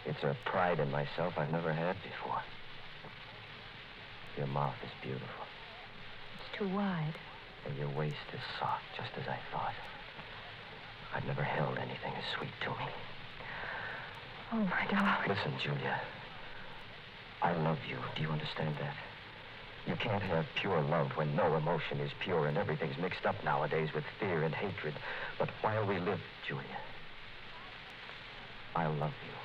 It's a pride in myself I've never had before. Your mouth is beautiful. It's too wide. And your waist is soft, just as I thought. I've never held anything as sweet to me. Oh, my darling. Listen, Julia. I love you. Do you understand that? You can't have pure love when no emotion is pure and everything's mixed up nowadays with fear and hatred. But while we live, Julia, I love you.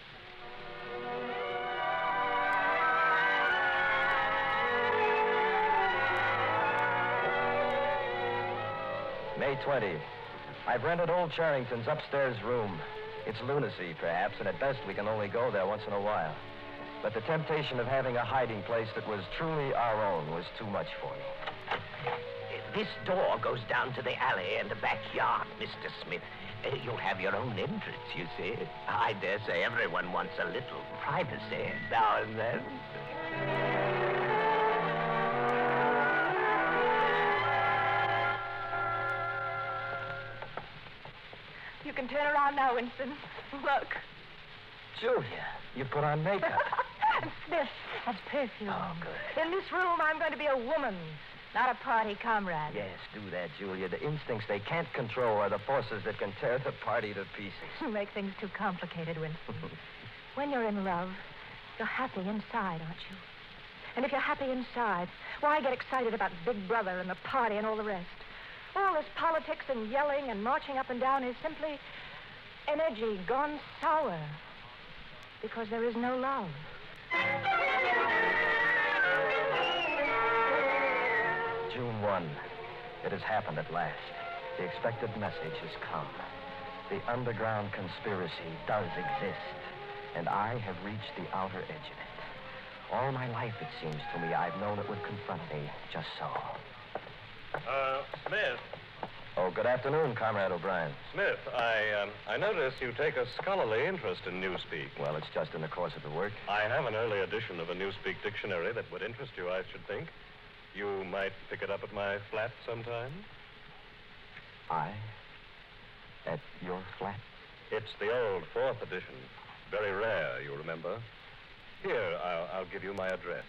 May 20. I've rented old Charrington's upstairs room. It's lunacy, perhaps, and at best we can only go there once in a while. But the temptation of having a hiding place that was truly our own was too much for me. This door goes down to the alley and the backyard, Mr. Smith. You'll have your own entrance, you see. I dare say everyone wants a little privacy now and then. You can turn around now, Winston. Look. Julia, you put on makeup. Smith, that's perfume. Oh, good. In this room, I'm going to be a woman, not a party comrade. Yes, do that, Julia. The instincts they can't control are the forces that can tear the party to pieces. You make things too complicated, Winston. When you're in love, you're happy inside, aren't you? And if you're happy inside, why get excited about Big Brother and the party and all the rest? All this politics and yelling and marching up and down is simply energy gone sour. Because there is no love. June 1. It has happened at last. The expected message has come. The underground conspiracy does exist. And I have reached the outer edge of it. All my life, it seems to me, I've known it would confront me just so. Smith. Oh, good afternoon, Comrade O'Brien. Smith, I notice you take a scholarly interest in Newspeak. Well, it's just in the course of the work. I have an early edition of a Newspeak dictionary that would interest you, I should think. You might pick it up at my flat sometime. At your flat? It's the old 4th edition. Very rare, you remember. Here, I'll give you my address.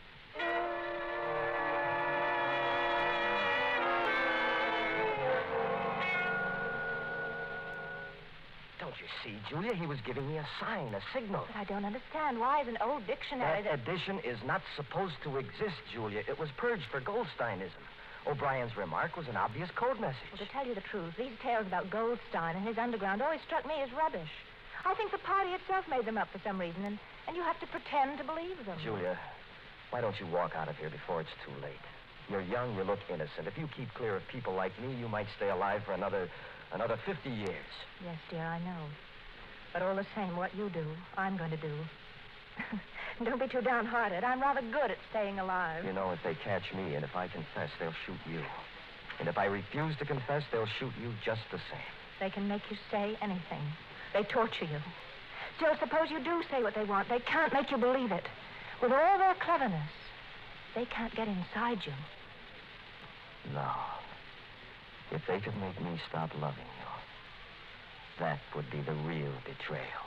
Don't you see, Julia? He was giving me a sign, a signal. But I don't understand. Why is an old dictionary That edition is not supposed to exist, Julia. It was purged for Goldsteinism. O'Brien's remark was an obvious code message. Well, to tell you the truth, these tales about Goldstein and his underground always struck me as rubbish. I think the party itself made them up for some reason, and you have to pretend to believe them. Julia, why don't you walk out of here before it's too late? You're young, you look innocent. If you keep clear of people like me, you might stay alive for another 50 years. Yes, dear, I know. But all the same, what you do, I'm going to do. Don't be too downhearted. I'm rather good at staying alive. You know, if they catch me and if I confess, they'll shoot you. And if I refuse to confess, they'll shoot you just the same. They can make you say anything. They torture you. Still, suppose you do say what they want. They can't make you believe it. With all their cleverness, they can't get inside you. No. If they could make me stop loving you, that would be the real betrayal.